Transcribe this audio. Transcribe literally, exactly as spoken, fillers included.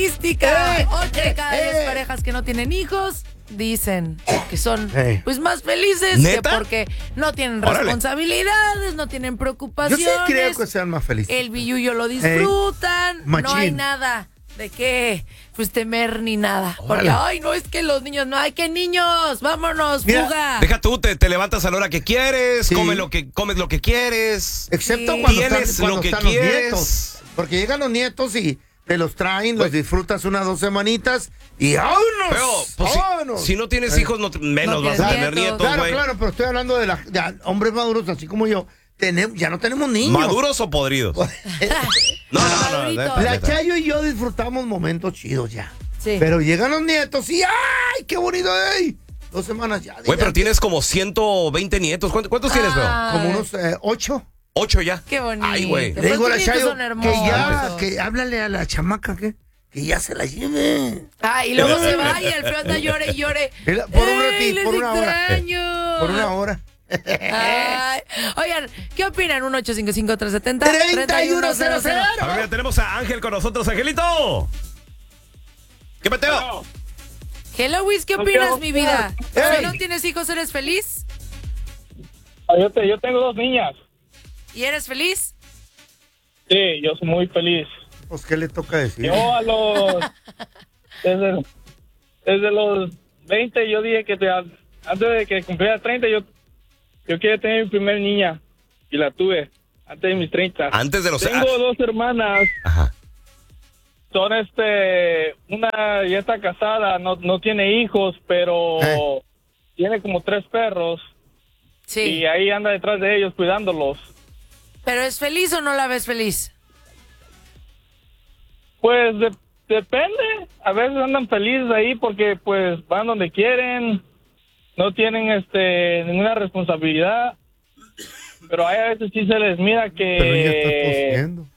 estadística. Eh, Ocho de cada eh, diez eh. parejas que no tienen hijos dicen que son Hey. pues más felices ¿Neta? que porque no tienen Órale. responsabilidades, no tienen Yo preocupaciones. sí creo que sean más felices. El billuyo lo disfrutan, no machín. hay nada de qué pues temer ni nada. Órale. Porque ay, no es que los niños, no hay que niños, vámonos, Mira, fuga. Deja tú, te, te levantas a la hora que quieres, Sí. comes lo que comes lo que quieres. Excepto Sí. cuando están, Tienes cuando lo que están los quieres. nietos. Porque llegan los nietos y te los traen, los Güey. disfrutas unas dos semanitas y ¡vámonos! Pero pues, si- ¡vámonos! si, no tienes Eh, hijos, no te- menos No vas a tienes tener nietos. nietos, Claro, güey. claro, pero estoy hablando de, la, de hombres maduros así como yo. Tenemos, ya no tenemos niños. ¿Maduros o podridos? No, no, no. Madurito. neta, La neta. Chayo y yo disfrutamos momentos chidos ya. Sí. Pero llegan los nietos y ¡ay, qué bonito! ¡Ey! Dos semanas ya. Güey, pero ya, tienes como ciento veinte nietos. ¿Cuántos, cuántos tienes, bro? Ah. Como unos eh, ocho. Ocho ya. Qué bonito. Ay, güey. Los Le digo a la nietos Chayo son que hermosos. ya, que háblale a la chamaca que, que ya se la lleve. Ah, y luego se va y el feo anda llore y llore. Mira, por un ¡Ey, ratito, les por una hora. extraño! Por una hora. Ay. Oigan, ¿qué opinan? un ocho cinco cinco, tres siete cero, treinta y uno cero cero. A ver, mira, tenemos a Ángel con nosotros. Angelito. ¿Qué peteo? Hello, Wiz, ¿qué opinas, mi vida? Ey. Si no tienes hijos, ¿eres feliz? Ah, Yo, te- yo tengo dos niñas. ¿Y eres feliz? Sí, yo soy muy feliz. Pues, ¿qué le toca decir? Yo a los... Desde, desde los veinte yo dije que te- antes de que cumpliera treinta yo, yo quería tener mi primer niña. Y la tuve antes de mis treinta. Antes de los... Tengo dos hermanas. Ajá. Son este... Una ya está casada, no, no tiene hijos, pero Eh. tiene como tres perros. Sí. Y ahí anda detrás de ellos cuidándolos. ¿Pero es feliz o no la ves feliz? Pues de- depende, a veces andan felices ahí porque pues van donde quieren, no tienen este ninguna responsabilidad, pero hay a veces sí se les mira Pero ella está que tosiendo.